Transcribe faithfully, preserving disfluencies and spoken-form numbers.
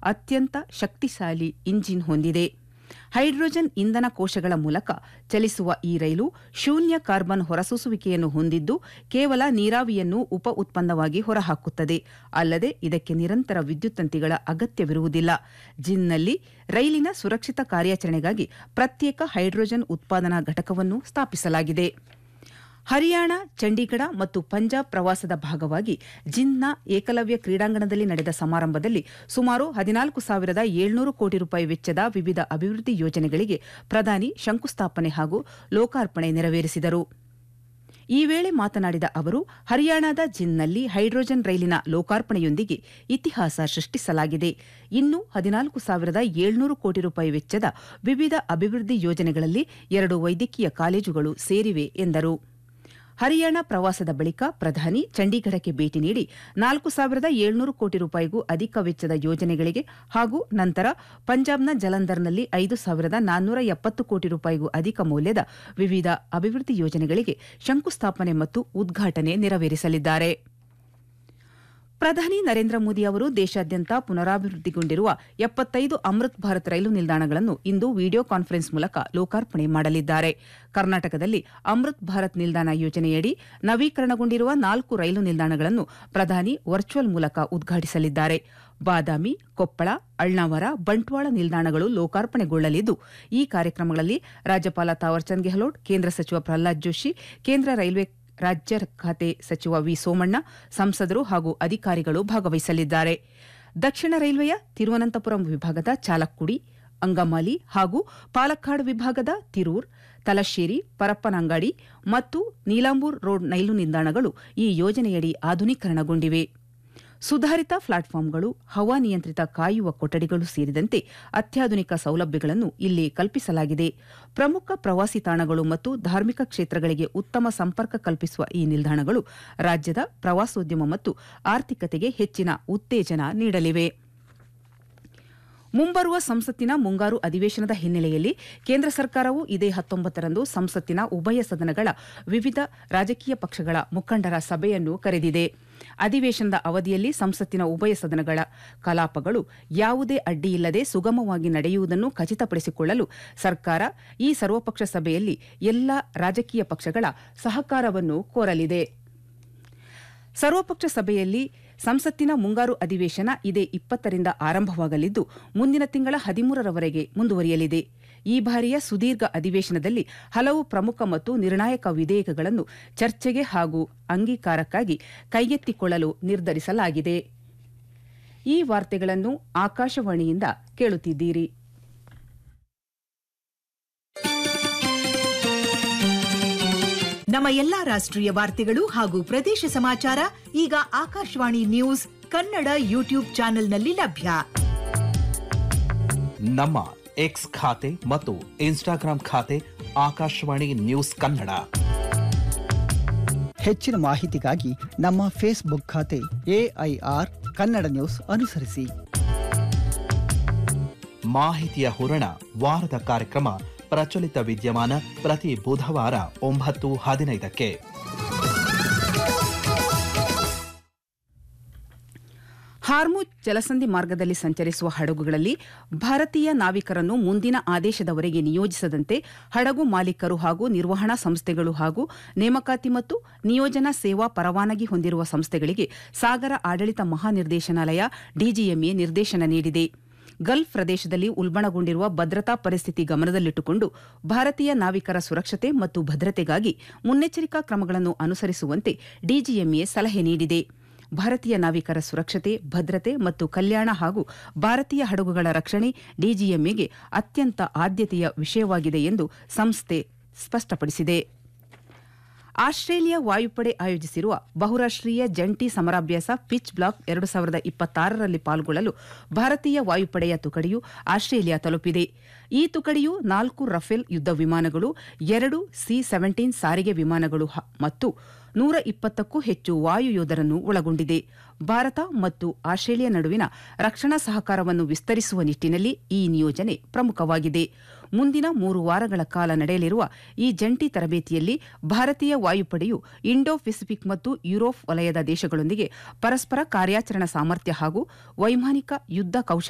ಅತ್ಯಂತ ಶಕ್ತಿಶಾಲಿ ಇಂಜಿನ್ ಹೊಂದಿದೆ. ಹೈಡ್ರೋಜನ್ ಇಂಧನ ಕೋಶಗಳ ಮೂಲಕ ಚಲಿಸುವ ಈ ರೈಲು ಶೂನ್ಯ ಕಾರ್ಬನ್ ಹೊರಸೂಸುವಿಕೆಯನ್ನು ಹೊಂದಿದ್ದು ಕೇವಲ ನೀರಾವಿಯನ್ನು ಉಪ ಉತ್ಪನ್ನವಾಗಿ ಹೊರಹಾಕುತ್ತದೆ. ಅಲ್ಲದೆ ಇದಕ್ಕೆ ನಿರಂತರ ವಿದ್ಯುತ್ ತಂತಿಗಳ ಅಗತ್ಯವಿರುವುದಿಲ್ಲ. ಜಿನ್ನಲ್ಲಿ ರೈಲಿನ ಸುರಕ್ಷಿತ ಕಾರ್ಯಾಚರಣೆಗಾಗಿ ಪ್ರತ್ಯೇಕ ಹೈಡ್ರೋಜನ್ ಉತ್ಪಾದನಾ ಘಟಕವನ್ನು ಸ್ಥಾಪಿಸಲಾಗಿದೆ. ಹರಿಯಾಣ, ಚಂಡೀಗಢ ಮತ್ತು ಪಂಜಾಬ್ ಪ್ರವಾಸದ ಭಾಗವಾಗಿ ಜಿನ್ನ ಏಕಲವ್ಯ ಕ್ರೀಡಾಂಗಣದಲ್ಲಿ ನಡೆದ ಸಮಾರಂಭದಲ್ಲಿ ಸುಮಾರು ಹದಿನಾಲ್ಕು ಸಾವಿರದ ಏಳ್ನೂರು ಕೋಟಿ ರೂಪಾಯಿ ವೆಚ್ಚದ ವಿವಿಧ ಅಭಿವೃದ್ಧಿ ಯೋಜನೆಗಳಿಗೆ ಪ್ರಧಾನಿ ಶಂಕುಸ್ಥಾಪನೆ ಹಾಗೂ ಲೋಕಾರ್ಪಣೆ ನೆರವೇರಿಸಿದರು. ಈ ವೇಳೆ ಮಾತನಾಡಿದ ಅವರು, ಹರಿಯಾಣದ ಜಿನ್ನಲ್ಲಿ ಹೈಡ್ರೋಜನ್ ರೈಲಿನ ಲೋಕಾರ್ಪಣೆಯೊಂದಿಗೆ ಇತಿಹಾಸ ಸೃಷ್ಟಿಸಲಾಗಿದೆ. ಇನ್ನು ಹದಿನಾಲ್ಕು ಸಾವಿರದ ಏಳ್ನೂರು ಕೋಟಿ ರೂಪಾಯಿ ವೆಚ್ಚದ ವಿವಿಧ ಅಭಿವೃದ್ಧಿ ಯೋಜನೆಗಳಲ್ಲಿ ಎರಡು ವೈದ್ಯಕೀಯ ಕಾಲೇಜುಗಳು ಸೇರಿವೆ ಎಂದರು. ಹರಿಯಾಣ ಪ್ರವಾಸದ ಬಳಿಕ ಪ್ರಧಾನಿ ಚಂಡೀಗಢಕ್ಕೆ ಭೇಟಿ ನೀಡಿ ನಾಲ್ಕು ಸಾವಿರದ ಏಳ್ನೂರು ಕೋಟಿ ರೂಪಾಯಿಗೂ ಅಧಿಕ ವೆಚ್ಚದ ಯೋಜನೆಗಳಿಗೆ ಹಾಗೂ ನಂತರ ಪಂಜಾಬ್ನ ಜಲಂಧರ್ನಲ್ಲಿ ಐದು ಸಾವಿರದ ನಾನ್ನೂರ ಎಪ್ಪತ್ತು ಕೋಟಿ ರೂಪಾಯಿಗೂ ಅಧಿಕ ಮೌಲ್ಯದ ವಿವಿಧ ಅಭಿವೃದ್ಧಿ ಯೋಜನೆಗಳಿಗೆ ಶಂಕುಸ್ಥಾಪನೆ ಮತ್ತು ಉದ್ಘಾಟನೆ ನೆರವೇರಿಸಲಿದ್ದಾರೆ. ಪ್ರಧಾನಿ ನರೇಂದ್ರ ಮೋದಿ ಅವರು ದೇಶಾದ್ಯಂತ ಪುನರಾಭಿವೃದ್ಧಿಗೊಂಡಿರುವ ಎಪ್ಪತ್ತೈದು ಅಮೃತ್ ಭಾರತ್ ರೈಲು ನಿಲ್ದಾಣಗಳನ್ನು ಇಂದು ವಿಡಿಯೋ ಕಾನ್ಫರೆನ್ಸ್ ಮೂಲಕ ಲೋಕಾರ್ಪಣೆ ಮಾಡಲಿದ್ದಾರೆ. ಕರ್ನಾಟಕದಲ್ಲಿ ಅಮೃತ್ ಭಾರತ್ ನಿಲ್ದಾಣ ಯೋಜನೆಯಡಿ ನವೀಕರಣಗೊಂಡಿರುವ ನಾಲ್ಕು ರೈಲು ನಿಲ್ದಾಣಗಳನ್ನು ಪ್ರಧಾನಿ ವರ್ಚುವಲ್ ಮೂಲಕ ಉದ್ಘಾಟಿಸಲಿದ್ದಾರೆ. ಬಾದಾಮಿ, ಕೊಪ್ಪಳ, ಅಳ್ನಾವರ, ಬಂಟ್ವಾಳ ನಿಲ್ದಾಣಗಳು ಲೋಕಾರ್ಪಣೆಗೊಳ್ಳಲಿದ್ದು ಈ ಕಾರ್ಯಕ್ರಮಗಳಲ್ಲಿ ರಾಜ್ಯಪಾಲ ತಾವರ್ಚಂದ್ ಗೆಹ್ಲೋಟ್, ಕೇಂದ್ರ ಸಚಿವ ಪ್ರಹ್ಲಾದ್ ಜೋಶಿ, ಕೇಂದ್ರ ರೈಲ್ವೆ ರಾಜ್ಯ ಖಾತೆ ಸಚಿವ ವಿ ಸೋಮಣ್ಣ, ಸಂಸದರು ಹಾಗೂ ಅಧಿಕಾರಿಗಳು ಭಾಗವಹಿಸಲಿದ್ದಾರೆ. ದಕ್ಷಿಣ ರೈಲ್ವೆಯ ತಿರುವನಂತಪುರಂ ವಿಭಾಗದ ಚಾಲಕ್ಕುಡಿ, ಅಂಗಮಾಲಿ ಹಾಗೂ ಪಾಲಕ್ಕಾಡ್ ವಿಭಾಗದ ತಿರೂರ್, ತಲಶ್ಶೇರಿ, ಪರಪ್ಪನಂಗಾಡಿ ಮತ್ತು ನೀಲಾಂಬೂರ್ ರೋಡ್ ರೈಲು ನಿಲ್ದಾಣಗಳು ಈ ಯೋಜನೆಯಡಿ ಆಧುನೀಕರಣಗೊಂಡಿವೆ. ಸುಧಾರಿತ ಪ್ಲಾಟ್ಫಾರ್ಮ್ಗಳು, ಹವಾನಿಯಂತ್ರಿತ ಕಾಯುವ ಕೊಠಡಿಗಳು ಸೇರಿದಂತೆ ಅತ್ಯಾಧುನಿಕ ಸೌಲಭ್ಯಗಳನ್ನು ಇಲ್ಲಿ ಕಲ್ಪಿಸಲಾಗಿದೆ. ಪ್ರಮುಖ ಪ್ರವಾಸಿ ತಾಣಗಳು ಮತ್ತು ಧಾರ್ಮಿಕ ಕ್ಷೇತ್ರಗಳಿಗೆ ಉತ್ತಮ ಸಂಪರ್ಕ ಕಲ್ಪಿಸುವ ಈ ನಿಲ್ದಾಣಗಳು ರಾಜ್ಯದ ಪ್ರವಾಸೋದ್ಯಮ ಮತ್ತು ಆರ್ಥಿಕತೆಗೆ ಹೆಚ್ಚಿನ ಉತ್ತೇಜನ ನೀಡಲಿವೆ. ಮುಂಬರುವ ಸಂಸತ್ತಿನ ಮುಂಗಾರು ಅಧಿವೇಶನದ ಹಿನ್ನೆಲೆಯಲ್ಲಿ ಕೇಂದ್ರ ಸರ್ಕಾರವು ಇದೇ ಹತ್ತೊಂಬತ್ತರಂದು ಸಂಸತ್ತಿನ ಉಭಯ ಸದನಗಳ ವಿವಿಧ ರಾಜಕೀಯ ಪಕ್ಷಗಳ ಮುಖಂಡರ ಸಭೆಯನ್ನು ಕರೆದಿದೆ. ಅಧಿವೇಶನದ ಅವಧಿಯಲ್ಲಿ ಸಂಸತ್ತಿನ ಉಭಯ ಸದನಗಳ ಕಲಾಪಗಳು ಯಾವುದೇ ಅಡ್ಡಿಯಿಲ್ಲದೆ ಸುಗಮವಾಗಿ ನಡೆಯುವುದನ್ನು ಖಚಿತಪಡಿಸಿಕೊಳ್ಳಲು ಸರ್ಕಾರ ಈ ಸರ್ವಪಕ್ಷ ಸಭೆಯಲ್ಲಿ ಎಲ್ಲಾ ರಾಜಕೀಯ ಪಕ್ಷಗಳ ಸಹಕಾರವನ್ನು ಕೋರಲಿದೆ. ಸರ್ವಪಕ್ಷ ಸಭೆಯಲ್ಲಿ ಸಂಸತ್ತಿನ ಮುಂಗಾರು ಅಧಿವೇಶನ ಇದೇ ಇಪ್ಪತ್ತರಿಂದ ಆರಂಭವಾಗಲಿದ್ದು ಮುಂದಿನ ತಿಂಗಳ ಹದಿಮೂರರವರೆಗೆ ಮುಂದುವರಿಯಲಿದೆ. ಈ ಬಾರಿಯ ಸುದೀರ್ಘ ಅಧಿವೇಶನದಲ್ಲಿ ಹಲವು ಪ್ರಮುಖ ಮತ್ತು ನಿರ್ಣಾಯಕ ವಿಧೇಯಕಗಳನ್ನು ಚರ್ಚೆಗೆ ಹಾಗೂ ಅಂಗೀಕಾರಕ್ಕಾಗಿ ಕೈಗೆತ್ತಿಕೊಳ್ಳಲು ನಿರ್ಧರಿಸಲಾಗಿದೆ. ಈ ವಾರ್ತೆಗಳನ್ನು ಆಕಾಶವಾಣಿಯಿಂದ ಕೇಳುತ್ತಿದ್ದೀರಿ. ನಮ್ಮ ಎಲ್ಲಾ ರಾಷ್ಟ್ರೀಯ ವಾರ್ತೆಗಳು ಹಾಗೂ ಪ್ರದೇಶ ಸಮಾಚಾರ ಈಗ ಆಕಾಶವಾಣಿ ನ್ಯೂಸ್ ಕನ್ನಡ ಯೂಟ್ಯೂಬ್ ಚಾನೆಲ್ನಲ್ಲಿ ಲಭ್ಯ. ನಮ್ಮ ಎಕ್ಸ್ ಖಾತೆ ಮತ್ತು ಇನ್ಸ್ಟಾಗ್ರಾಂ ಖಾತೆ ಆಕಾಶವಾಣಿ ನ್ಯೂಸ್ ಕನ್ನಡ. ಹೆಚ್ಚಿನ ಮಾಹಿತಿಗಾಗಿ ನಮ್ಮ ಫೇಸ್ಬುಕ್ ಖಾತೆ ಎಐಆರ್ ಕನ್ನಡ ನ್ಯೂಸ್ ಅನುಸರಿಸಿ. ಮಾಹಿತಿಯ ಹೂರಣ ವಾರದ ಕಾರ್ಯಕ್ರಮ ಪ್ರಚಲಿತ ವಿದ್ಯಮಾನ ಪ್ರತಿ ಬುಧವಾರ ಒಂಬತ್ತು ಹದಿನೈದಕ್ಕೆ. ಹಾರ್ಮುಜ್ ಜಲಸಂಧಿ ಮಾರ್ಗದಲ್ಲಿ ಸಂಚರಿಸುವ ಹಡಗುಗಳಲ್ಲಿ ಭಾರತೀಯ ನಾವಿಕರನ್ನು ಮುಂದಿನ ಆದೇಶದವರೆಗೆ ನಿಯೋಜಿಸದಂತೆ ಹಡಗು ಮಾಲೀಕರು ಹಾಗೂ ನಿರ್ವಹಣಾ ಸಂಸ್ಥೆಗಳು ಹಾಗೂ ನೇಮಕಾತಿ ಮತ್ತು ನಿಯೋಜನಾ ಸೇವಾ ಪರವಾನಗಿ ಹೊಂದಿರುವ ಸಂಸ್ಥೆಗಳಿಗೆ ಸಾಗರ ಆಡಳಿತ ಮಹಾನಿರ್ದೇಶನಾಲಯ ಡಿಜಿಎಂಎ ನಿರ್ದೇಶನ ನೀಡಿದೆ. ಗಲ್ಫ್ ಪ್ರದೇಶದಲ್ಲಿ ಉಲ್ಬಣಗೊಂಡಿರುವ ಭದ್ರತಾ ಪರಿಸ್ಥಿತಿ ಗಮನದಲ್ಲಿಟ್ಟುಕೊಂಡು ಭಾರತೀಯ ನಾವಿಕರ ಸುರಕ್ಷತೆ ಮತ್ತು ಭದ್ರತೆಗಾಗಿ ಮುನ್ನೆಚ್ಚರಿಕಾ ಕ್ರಮಗಳನ್ನು ಅನುಸರಿಸುವಂತೆ ಡಿಜಿಎಂಎ ಸಲಹೆ ನೀಡಿದೆ. ಭಾರತೀಯ ನಾವಿಕರ ಸುರಕ್ಷತೆ, ಭದ್ರತೆ ಮತ್ತು ಕಲ್ಯಾಣ ಹಾಗೂ ಭಾರತೀಯ ಹಡಗುಗಳ ರಕ್ಷಣೆ ಡಿಜಿಎಂಎಗೆ ಅತ್ಯಂತ ಆದ್ಯತೆಯ ವಿಷಯವಾಗಿದೆ ಎಂದು ಸಂಸ್ಥೆ ಸ್ಪಷ್ಟಪಡಿಸಿದೆ. ಆಸ್ಟ್ರೇಲಿಯಾ ವಾಯುಪಡೆ ಆಯೋಜಿಸಿರುವ ಬಹುರಾಷ್ಟ್ರೀಯ ಜಂಟಿ ಸಮರಾಭ್ಯಾಸ ಪಿಚ್ ಬ್ಲಾಕ್ ಎರಡು ಸಾವಿರದ ಇಪ್ಪತ್ತಾರರಲ್ಲಿ ಪಾಲ್ಗೊಳ್ಳಲು ಭಾರತೀಯ ವಾಯುಪಡೆಯ ತುಕಡಿಯು ಆಸ್ಟ್ರೇಲಿಯಾ ತಲುಪಿದೆ. ಈ ತುಕಡಿಯು ನಾಲ್ಕು ರಫೇಲ್ ಯುದ್ಧ ವಿಮಾನಗಳು, ಎರಡು ಸಿ ಸೆವೆಂಟೀನ್ ಸಾರಿಗೆ ವಿಮಾನಗಳು ಮತ್ತು ನೂರ ಇಪ್ಪತ್ತಕ್ಕೂ ಹೆಚ್ಚು ವಾಯು ಯೋಧರನ್ನು ಒಳಗೊಂಡಿದೆ. ಭಾರತ ಮತ್ತು ಆಸ್ಟ್ರೇಲಿಯಾ ನಡುವಿನ ರಕ್ಷಣಾ ಸಹಕಾರವನ್ನು ವಿಸ್ತರಿಸುವ ನಿಟ್ಟಿನಲ್ಲಿ ಈ ನಿಯೋಜನೆ ಪ್ರಮುಖವಾಗಿದೆ. ಮುಂದಿನ ಮೂರು ವಾರಗಳ ಕಾಲ ನಡೆಯಲಿರುವ ಈ ಜಂಟಿ ತರಬೇತಿಯಲ್ಲಿ ಭಾರತೀಯ ವಾಯುಪಡೆಯು ಇಂಡೋ ಪೆಸಿಫಿಕ್ ಮತ್ತು ಯುರೋಪ್ ವಲಯದ ದೇಶಗಳೊಂದಿಗೆ ಪರಸ್ಪರ ಕಾರ್ಯಾಚರಣಾ ಸಾಮರ್ಥ್ಯ ಹಾಗೂ ವೈಮಾನಿಕ ಯುದ್ಧ ಕೌಶಲ್ಯ